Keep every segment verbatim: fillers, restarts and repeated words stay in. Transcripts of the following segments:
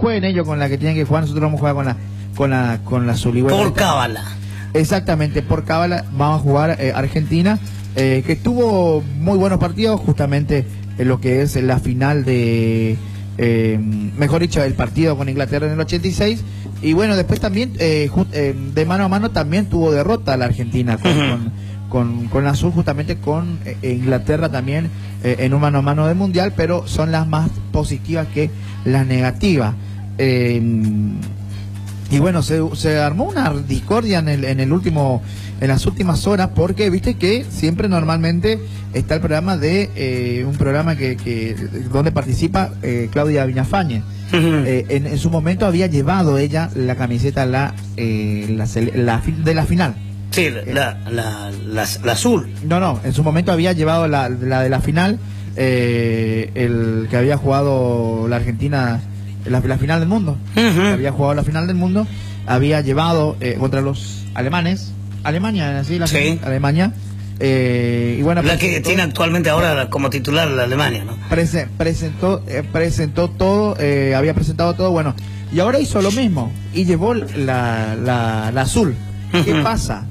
jueguen ellos con la que tienen que jugar, nosotros vamos a jugar con la con la con la azul. Y bueno, por cábala. Exactamente, por cábala vamos a jugar eh, Argentina, eh, que tuvo muy buenos partidos, justamente en lo que es la final de, eh, mejor dicho, el partido con Inglaterra en el ochenta y seis. Y bueno, después también, eh, eh, de mano a mano, también tuvo derrota la Argentina con, uh-huh. con, con, con la azul, justamente con eh, Inglaterra también eh, en un mano a mano del Mundial, pero son las más positivas que las negativas. Eh, y bueno, se, se armó una discordia en el, en el último, en las últimas horas, porque viste que siempre normalmente está el programa de eh, un programa que, que donde participa eh, Claudia Viñafañez. Uh-huh. eh, en, en su momento había llevado ella la camiseta la, eh, la, la de la final. Sí, la, la, la, la azul. No, no, en su momento había llevado la, la de la final, eh, el que había jugado la Argentina, la, la final del mundo. Uh-huh. Había jugado la final del mundo, había llevado eh, contra los alemanes, Alemania, así la sí. final, Alemania. Eh, y bueno, la que tiene actualmente ahora como titular la Alemania, ¿no? Prese, presentó, eh, presentó todo, eh, había presentado todo, bueno, y ahora hizo lo mismo y llevó la, la, la azul. ¿Qué uh-huh. pasa?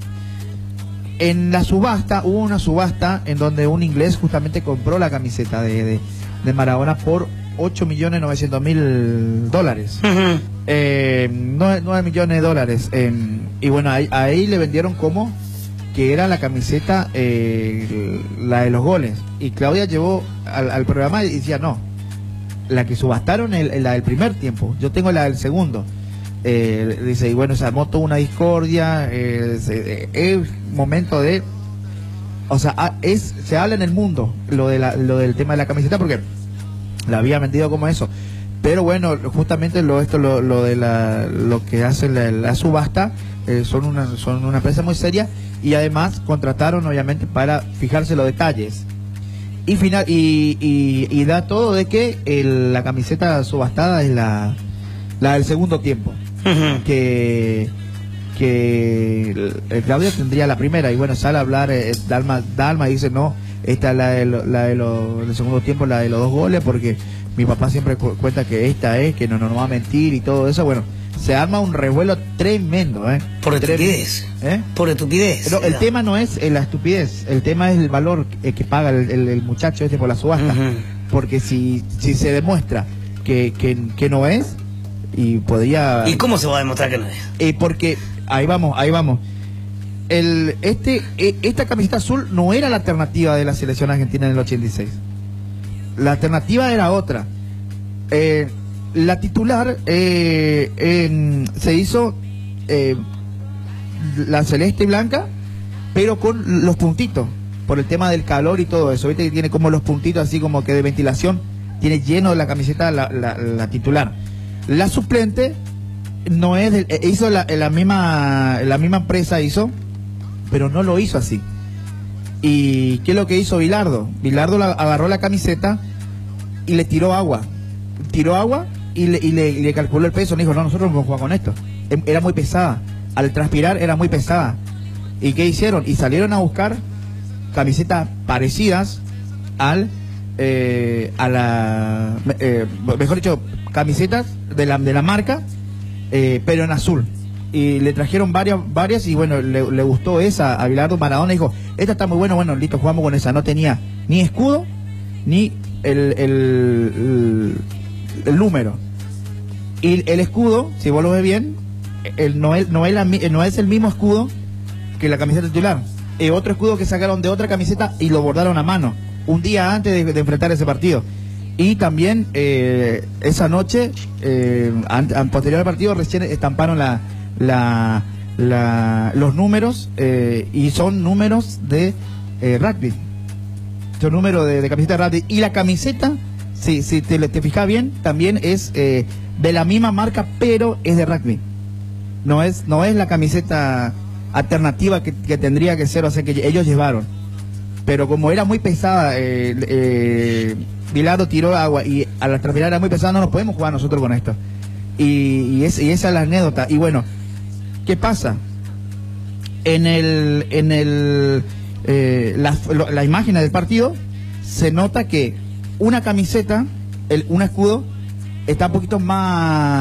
En la subasta, hubo una subasta en donde un inglés justamente compró la camiseta de, de, de Maradona por ocho millones novecientos mil dólares. Uh-huh. eh, nueve millones de dólares. Eh, y bueno, ahí, ahí le vendieron como que era la camiseta, eh, la de los goles. Y Claudia llevó al, al programa y decía, no, la que subastaron es la del primer tiempo, yo tengo la del segundo. Eh, dice, y bueno, se armó toda una discordia, eh, se, eh, es momento de... O sea, es se habla en el mundo lo, de la, lo del tema de la camiseta, porque la había vendido como eso. Pero bueno, justamente lo esto lo, lo de la, lo que hace la, la subasta, eh, son una son una empresa muy seria, y además contrataron obviamente para fijarse los detalles. Y final y, y, y da todo de que el, la camiseta subastada es la, la del segundo tiempo. Uh-huh. Que que el, el Claudia tendría la primera, y bueno, sale a hablar eh, Dalma, Dalma y dice, no, esta es la de lo, la de lo, del segundo tiempo, la de los dos goles, porque mi papá siempre cu cuenta que esta es, que no nos no va a mentir y todo eso. Bueno, se arma un revuelo tremendo, ¿eh? Por estupidez. ¿Eh? Por estupidez. No, el tema no es eh, la estupidez, el tema es el valor eh, que paga el, el, el muchacho este por la subasta. Uh-huh. Porque si, si se demuestra que, que, que no es, y podría... ¿Y cómo se va a demostrar que no es? Eh, porque, ahí vamos, ahí vamos. El, este, eh, esta camiseta azul no era la alternativa de la selección argentina en el ochenta y seis. La alternativa era otra. Eh, la titular eh, eh, se hizo eh, la celeste y blanca, pero con los puntitos, por el tema del calor y todo eso. Viste que tiene como los puntitos así como que de ventilación, tiene lleno de la camiseta la, la, la titular. La suplente no es de, hizo la, la misma la misma empresa hizo, pero no lo hizo así. ¿Y qué es lo que hizo Bilardo? Bilardo la, agarró la camiseta y le tiró agua. Tiró agua y le, y le, y le calculó el peso. Le dijo, no, nosotros no vamos a jugar con esto. Era muy pesada. Al transpirar era muy pesada. ¿Y qué hicieron? Y salieron a buscar camisetas parecidas al eh, a la eh, mejor dicho, camisetas de la, de la marca, eh, pero en azul. Y le trajeron varias, varias y bueno, le, le gustó esa a Bilardo. Maradona dijo, esta está muy buena, bueno, listo, jugamos con esa. No tenía ni escudo, ni el, el, el, el número. Y el escudo, si vos lo ves bien, el, no, es, no, es la, no es el mismo escudo que la camiseta titular. Es otro escudo que sacaron de otra camiseta y lo bordaron a mano, un día antes de, de enfrentar ese partido. Y también eh, esa noche, eh, an, an, posterior al partido, recién estamparon la La, la, los números, eh, y son números de eh, rugby, son números de, de camiseta de rugby. Y la camiseta, si, si te, te fijas bien, también es eh, de la misma marca, pero es de rugby. No es, no es la camiseta alternativa que, que tendría que ser, o sea, que ellos llevaron. Pero como era muy pesada, eh, eh, Bilardo tiró agua y al transpirar era muy pesada, no nos podemos jugar nosotros con esto. Y, y, es, y esa es la anécdota. Y bueno, ¿qué pasa? En el, en el, eh, la, la imagen del partido se nota que una camiseta, el, un escudo, está un poquito más